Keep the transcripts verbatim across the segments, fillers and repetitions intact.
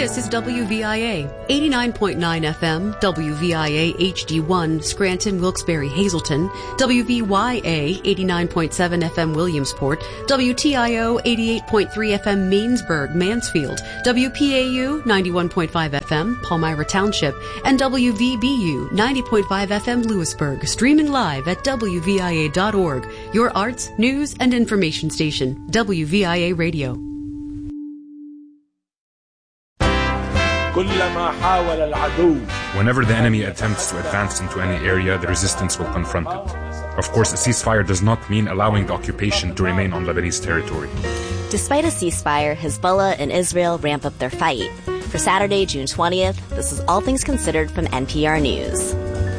This is W V I A, eighty-nine point nine F M, W V I A H D one, Scranton, Wilkes-Barre, Hazleton, W V Y A, eighty-nine point seven F M, Williamsport, W T I O, eighty-eight point three F M, Mainsburg, Mansfield, W P A U, ninety-one point five F M, Palmyra Township, and W V B U, ninety point five F M, Lewisburg, streaming live at W V I A dot org, your arts, news, and information station, W V I A Radio. Whenever the enemy attempts to advance into any area, the resistance will confront it. Of course, a ceasefire does not mean allowing the occupation to remain on Lebanese territory. Despite a ceasefire, Hezbollah and Israel ramp up their fight. For Saturday, June twentieth, this is All Things Considered from N P R News.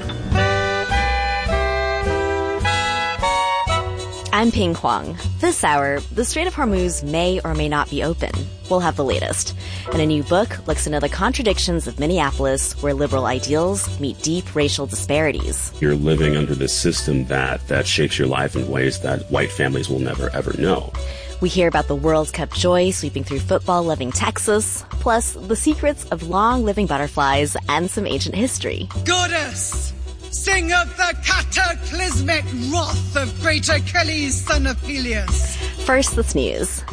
I'm Ping Huang. This hour, the Strait of Hormuz may or may not be open. We'll have the latest. And a new book looks into the contradictions of Minneapolis, where liberal ideals meet deep racial disparities. You're living under this system that, that shapes your life in ways that white families will never, ever know. We hear about the World Cup joy sweeping through football-loving Texas, plus the secrets of long-living butterflies and some ancient history. Goddess! Sing of the cataclysmic wrath of great Achilles, son of Peleus. First, this news.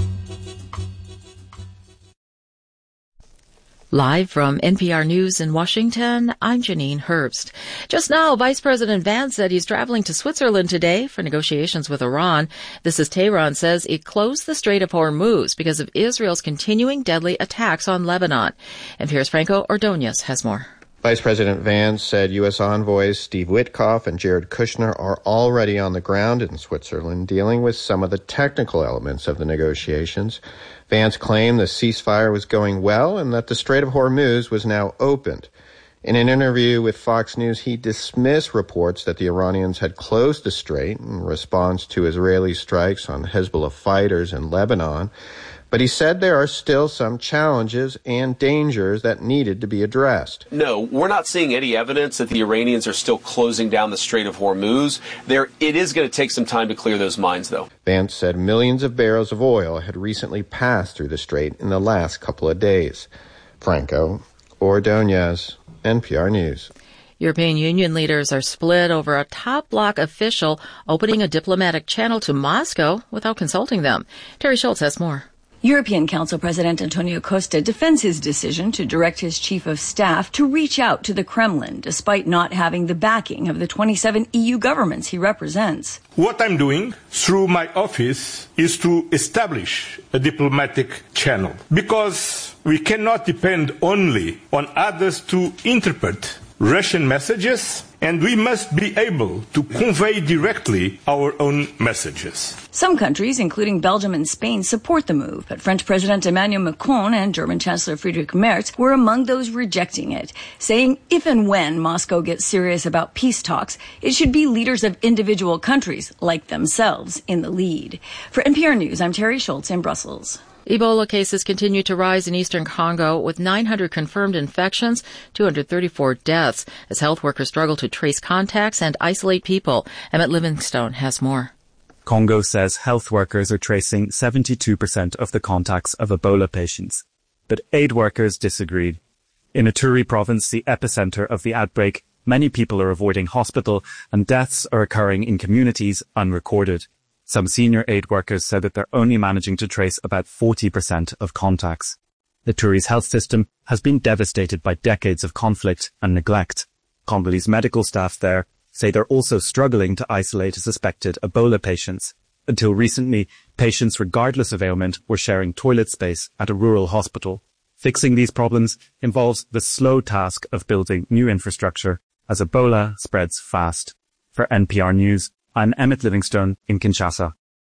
Live from N P R News in Washington, I'm Janine Herbst. Just now, Vice President Vance said he's traveling to Switzerland today for negotiations with Iran. This as Tehran says it closed the Strait of Hormuz because of Israel's continuing deadly attacks on Lebanon. N P R's Franco Ordonez has more. Vice President Vance said U S envoys Steve Witkoff and Jared Kushner are already on the ground in Switzerland dealing with some of the technical elements of the negotiations. Vance claimed the ceasefire was going well and that the Strait of Hormuz was now opened. In an interview with Fox News, he dismissed reports that the Iranians had closed the strait in response to Israeli strikes on Hezbollah fighters in Lebanon. But he said there are still some challenges and dangers that needed to be addressed. No, we're not seeing any evidence that the Iranians are still closing down the Strait of Hormuz. There, it is going to take some time to clear those mines, though. Vance said millions of barrels of oil had recently passed through the strait in the last couple of days. Franco Ordonez, N P R News. European Union leaders are split over a top bloc official opening a diplomatic channel to Moscow without consulting them. Terry Schultz has more. European Council President Antonio Costa defends his decision to direct his chief of staff to reach out to the Kremlin, despite not having the backing of the twenty-seven E U governments he represents. What I'm doing through my office is to establish a diplomatic channel, because we cannot depend only on others to interpret Russian messages, and we must be able to convey directly our own messages. Some countries, including Belgium and Spain, support the move, but French President Emmanuel Macron and German Chancellor Friedrich Merz were among those rejecting it, saying if and when Moscow gets serious about peace talks, it should be leaders of individual countries, like themselves, in the lead. For N P R News, I'm Terry Schultz in Brussels. Ebola cases continue to rise in eastern Congo with nine hundred confirmed infections, two hundred thirty-four deaths, as health workers struggle to trace contacts and isolate people. Emmett Livingstone has more. Congo says health workers are tracing seventy-two percent of the contacts of Ebola patients. But aid workers disagreed. In Ituri province, the epicenter of the outbreak, many people are avoiding hospital and deaths are occurring in communities unrecorded. Some senior aid workers said that they're only managing to trace about forty percent of contacts. Ituri's health system has been devastated by decades of conflict and neglect. Congolese medical staff there say they're also struggling to isolate suspected Ebola patients. Until recently, patients regardless of ailment were sharing toilet space at a rural hospital. Fixing these problems involves the slow task of building new infrastructure as Ebola spreads fast. For N P R News, I'm Emmett Livingstone in Kinshasa.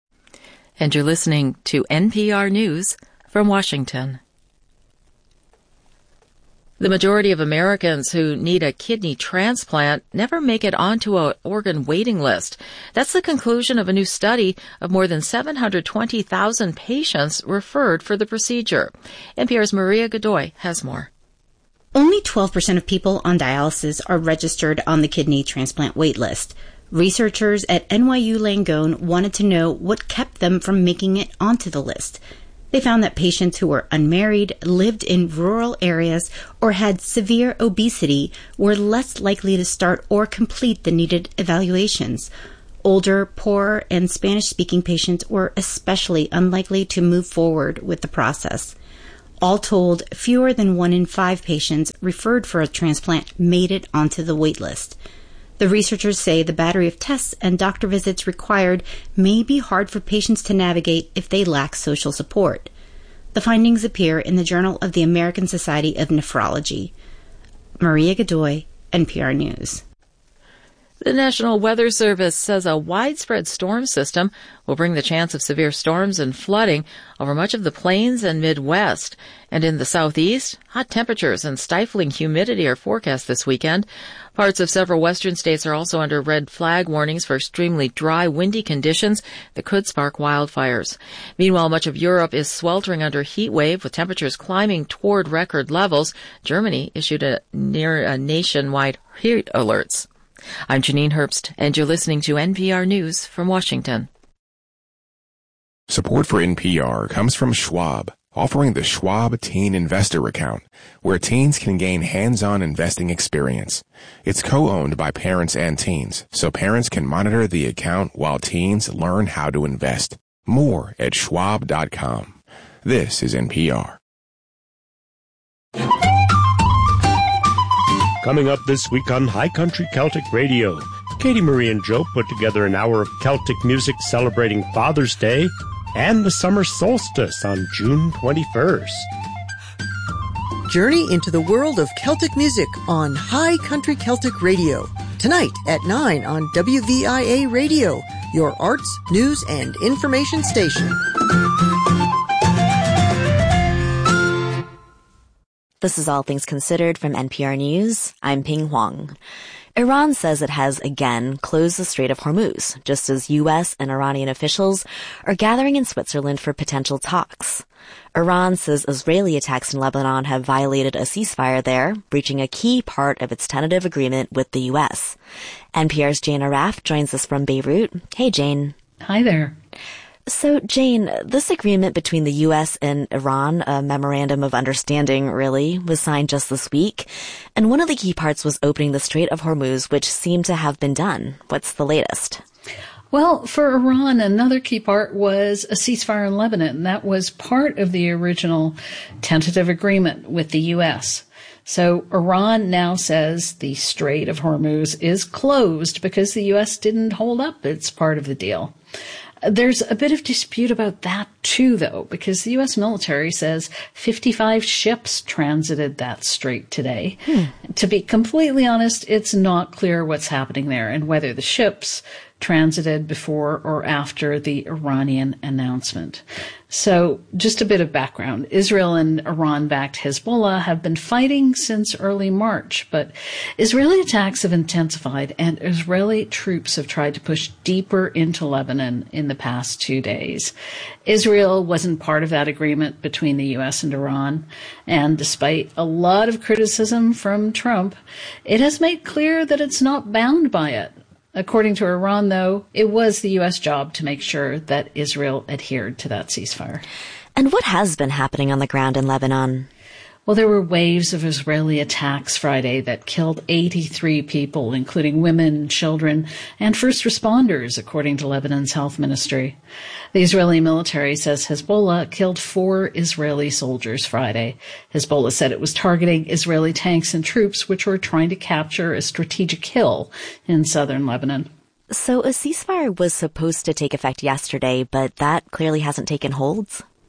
And you're listening to N P R News from Washington. The majority of Americans who need a kidney transplant never make it onto an organ waiting list. That's the conclusion of a new study of more than seven hundred twenty thousand patients referred for the procedure. N P R's Maria Godoy has more. Only twelve percent of people on dialysis are registered on the kidney transplant wait list. Researchers at N Y U Langone wanted to know what kept them from making it onto the list. They found that patients who were unmarried, lived in rural areas, or had severe obesity were less likely to start or complete the needed evaluations. Older, poorer, and Spanish-speaking patients were especially unlikely to move forward with the process. All told, fewer than one in five patients referred for a transplant made it onto the wait list. The researchers say the battery of tests and doctor visits required may be hard for patients to navigate if they lack social support. The findings appear in the Journal of the American Society of Nephrology. Maria Godoy, N P R News. The National Weather Service says a widespread storm system will bring the chance of severe storms and flooding over much of the plains and Midwest. And in the southeast, hot temperatures and stifling humidity are forecast this weekend. Parts of several western states are also under red flag warnings for extremely dry, windy conditions that could spark wildfires. Meanwhile, much of Europe is sweltering under a heat wave with temperatures climbing toward record levels. Germany issued a near a nationwide heat alerts. I'm Janine Herbst, and you're listening to N P R News from Washington. Support for N P R comes from Schwab, offering the Schwab Teen Investor Account, where teens can gain hands-on investing experience. It's co-owned by parents and teens, so parents can monitor the account while teens learn how to invest. More at schwab dot com. This is N P R. Coming up this week on High Country Celtic Radio, Katie Marie and Joe put together an hour of Celtic music celebrating Father's Day and the summer solstice on June twenty-first. Journey into the world of Celtic music on High Country Celtic Radio. Tonight at nine on W V I A Radio, your arts, news, and information station. This is All Things Considered from N P R News. I'm Ping Huang. Iran says it has again closed the Strait of Hormuz, just as U S and Iranian officials are gathering in Switzerland for potential talks. Iran says Israeli attacks in Lebanon have violated a ceasefire there, breaching a key part of its tentative agreement with the U S. N P R's Jane Araf joins us from Beirut. Hey, Jane. Hi there. So, Jane, this agreement between the U S and Iran, a memorandum of understanding, really, was signed just this week. And one of the key parts was opening the Strait of Hormuz, which seemed to have been done. What's the latest? Well, for Iran, another key part was a ceasefire in Lebanon. That was part of the original tentative agreement with the U S. So Iran now says the Strait of Hormuz is closed because the U S didn't hold up its part of the deal. There's a bit of dispute about that, too, though, because the U S military says fifty-five ships transited that strait today. Hmm. To be completely honest, it's not clear what's happening there and whether the ships transited before or after the Iranian announcement. So just a bit of background. Israel and Iran-backed Hezbollah have been fighting since early March, but Israeli attacks have intensified and Israeli troops have tried to push deeper into Lebanon in the past two days. Israel wasn't part of that agreement between the U S and Iran, and despite a lot of criticism from Trump, it has made clear that it's not bound by it. According to Iran, though, it was the U S job to make sure that Israel adhered to that ceasefire. And what has been happening on the ground in Lebanon? Well, there were waves of Israeli attacks Friday that killed eighty-three people, including women, children, and first responders, according to Lebanon's health ministry. The Israeli military says Hezbollah killed four Israeli soldiers Friday. Hezbollah said it was targeting Israeli tanks and troops, which were trying to capture a strategic hill in southern Lebanon. So a ceasefire was supposed to take effect yesterday, but that clearly hasn't taken hold?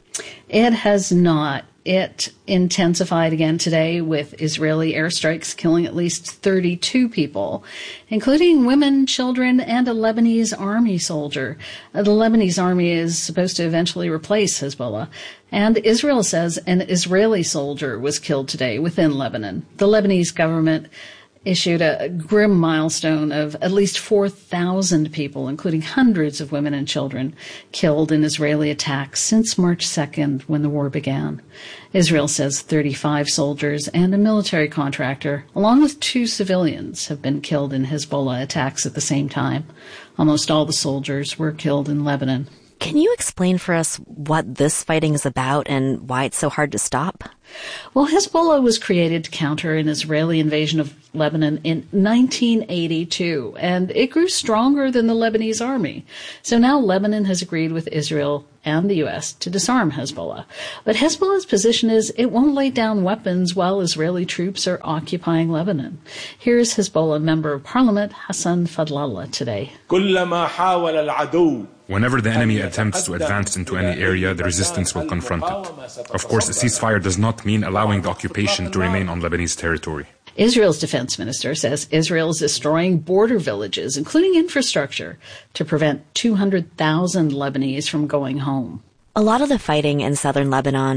It has not. It intensified again today with Israeli airstrikes killing at least thirty-two people, including women, children, and a Lebanese army soldier. The Lebanese army is supposed to eventually replace Hezbollah. And Israel says an Israeli soldier was killed today within Lebanon. The Lebanese government issued a grim milestone of at least four thousand people, including hundreds of women and children, killed in Israeli attacks since March second when the war began. Israel says thirty-five soldiers and a military contractor, along with two civilians, have been killed in Hezbollah attacks at the same time. Almost all the soldiers were killed in Lebanon. Can you explain for us what this fighting is about and why it's so hard to stop? Well, Hezbollah was created to counter an Israeli invasion of Lebanon in nineteen eighty-two, and it grew stronger than the Lebanese army. So now Lebanon has agreed with Israel and the U S to disarm Hezbollah. But Hezbollah's position is it won't lay down weapons while Israeli troops are occupying Lebanon. Here's Hezbollah Member of Parliament Hassan Fadlallah today. Whenever the enemy attempts to advance into any area, the resistance will confront it. Of course, a ceasefire does not mean allowing the occupation to remain on Lebanese territory. Israel's defense minister says Israel is destroying border villages, including infrastructure, to prevent two hundred thousand Lebanese from going home. A lot of the fighting in southern Lebanon